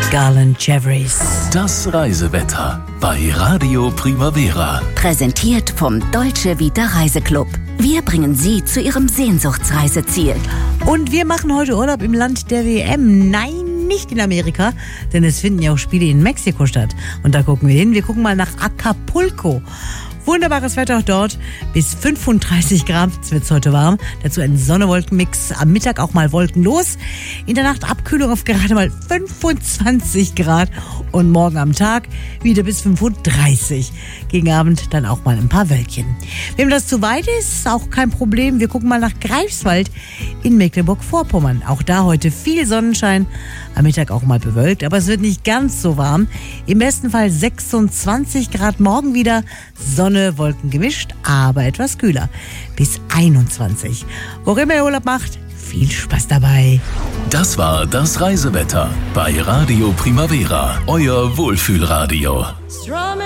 Garland Jeffries. Das Reisewetter bei Radio Primavera. Präsentiert vom Deutsche Vita Reiseclub. Wir bringen Sie zu Ihrem Sehnsuchtsreiseziel. Und wir machen heute Urlaub im Land der WM. Nein, nicht in Amerika, denn es finden ja auch Spiele in Mexiko statt. Und da gucken wir hin. Wir gucken mal nach Acapulco. Wunderbares Wetter auch dort, bis 35 Grad wird es heute warm. Dazu ein Sonne-Wolken-Mix, am Mittag auch mal wolkenlos. In der Nacht Abkühlung auf gerade mal 25 Grad und morgen am Tag wieder bis 35. Gegen Abend dann auch mal ein paar Wölkchen. Wem das zu weit ist, auch kein Problem. Wir gucken mal nach Greifswald in Mecklenburg-Vorpommern. Auch da heute viel Sonnenschein, am Mittag auch mal bewölkt, aber es wird nicht ganz so warm. Im besten Fall 26 Grad, morgen wieder Sonne, Wolken gemischt, aber etwas kühler. Bis 21. Wo immer ihr Urlaub macht, viel Spaß dabei. Das war das Reisewetter bei Radio Primavera, euer Wohlfühlradio.